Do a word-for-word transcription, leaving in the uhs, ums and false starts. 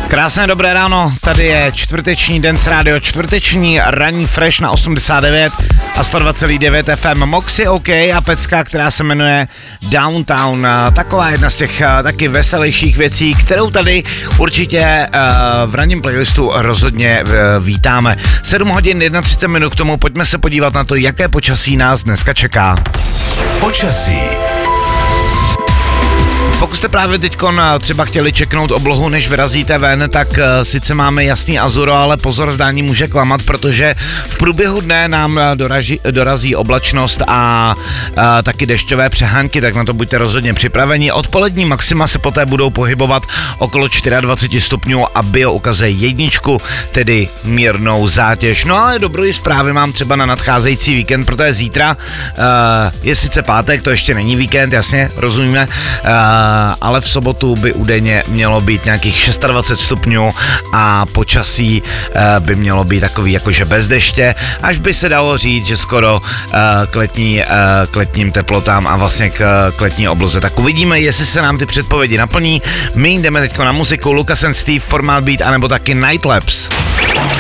Krásné dobré ráno, tady je čtvrteční Dance Radio, čtvrteční ranní fresh na osmdesát devět a sto dva celá devět F M. Moxie OK a pecka, která se jmenuje Downtown. Taková jedna z těch taky veselějších věcí, kterou tady určitě uh, v ranním playlistu rozhodně uh, vítáme. sedm hodin třicet jedna minut k tomu, pojďme se podívat na to, jaké počasí nás dneska čeká. Počasí. Pokud jste právě teďkon třeba chtěli čeknout oblohu, než vyrazíte ven, tak uh, sice máme jasný azuro, ale pozor, zdání může klamat, protože v průběhu dne nám doraží, dorazí oblačnost a uh, taky dešťové přehánky, tak na to buďte rozhodně připraveni. Odpolední maxima se poté budou pohybovat okolo dvacet čtyři stupňů a bio ukazuje jedničku, tedy mírnou zátěž. No ale dobrý zprávy mám třeba na nadcházející víkend, protože zítra uh, je sice pátek, to ještě není víkend, jasně, rozumíme, uh, ale v sobotu by údajně mělo být nějakých dvacet šest stupňů a počasí by mělo být takový jakože bez deště, až by se dalo říct, že skoro k, letní, k letním teplotám a vlastně k, k letní obloze. Tak uvidíme, jestli se nám ty předpovědi naplní. My jdeme teďko na muziku, Lucas and Steve, Format Beat, anebo taky Night Labs.